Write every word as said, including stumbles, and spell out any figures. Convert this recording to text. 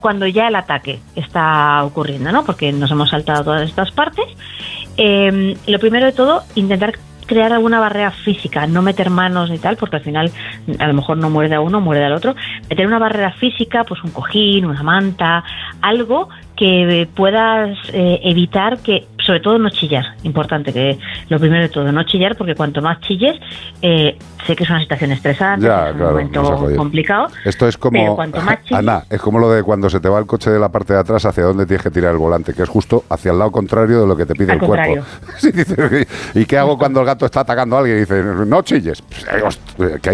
cuando ya el ataque está ocurriendo, ¿no? Porque nos hemos saltado todas estas partes. Eh, lo primero de todo, intentar crear alguna barrera física, no meter manos ni tal, porque al final a lo mejor no muerde a uno, muerde al otro. Meter una barrera física, pues un cojín, una manta, algo que puedas eh, evitar que, sobre todo no chillar, importante, que lo primero de todo, no chillar, porque cuanto más chilles, eh, sé que es una situación estresante, ya, es un claro, momento complicado. Esto es como, chilles, Ana, es como lo de cuando se te va el coche de la parte de atrás, hacia dónde tienes que tirar el volante, que es justo hacia el lado contrario de lo que te pide el contrario. cuerpo. Sí, dice, ¿y qué hago cuando el gato está atacando a alguien? Y dice, no chilles. Pues, que hay